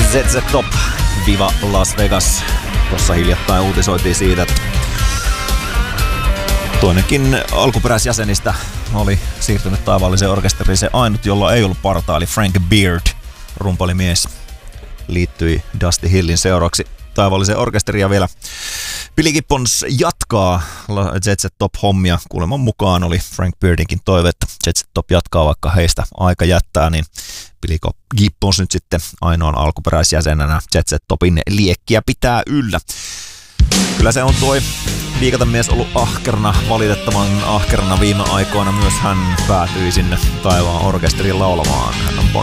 ZZ Top Viva Las Vegas. Tuossa hiljattain uutisoitiin siitä, että toinenkin alkuperäisjäsenistä oli siirtynyt taivaalliseen orkesteriin. Se ainut, jolla ei ollut partaa, eli Frank Beard, rumpalimies, liittyi Dusty Hillin seuraavaksi taivaalliseen orkesteriin. Ja vielä Billy Gibbons jatkaa ZZ Top-hommia. Kuuleman mukaan oli Frank Beardinkin toive, että ZZ Top jatkaa, vaikka heistä aika jättää, niin Billy Gibbons nyt sitten ainoan alkuperäisjäsenenä ZZ Topin liekkiä pitää yllä. Kyllä se on toi Viikaten mies ollut ahkerana, valitettavan ahkerana viime aikoina. Myös hän päätyi sinne taivaan orkesteriin laulamaan. Hän on